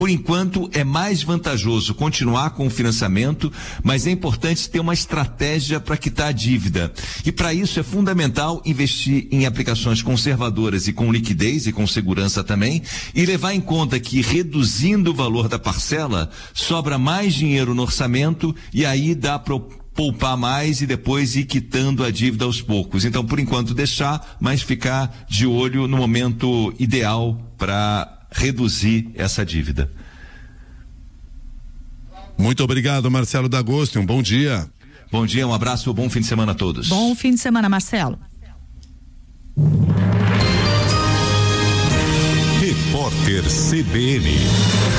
Por enquanto, é mais vantajoso continuar com o financiamento, mas é importante ter uma estratégia para quitar a dívida. E para isso é fundamental investir em aplicações conservadoras e com liquidez e com segurança também, e levar em conta que reduzindo o valor da parcela, sobra mais dinheiro no orçamento e aí dá para poupar mais e depois ir quitando a dívida aos poucos. Então, por enquanto, deixar, mas ficar de olho no momento ideal para reduzir essa dívida. Muito obrigado, Marcelo D'Agosto, um bom dia. Bom dia, um abraço, bom fim de semana a todos. Bom fim de semana, Marcelo. Repórter CBN.